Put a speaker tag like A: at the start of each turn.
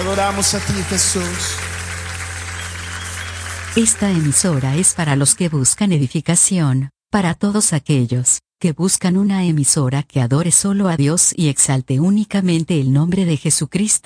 A: adoramos a ti, Jesús.
B: Esta emisora es para los que buscan edificación, para todos aquellos que buscan una emisora que adore solo a Dios y exalte únicamente el nombre de Jesucristo.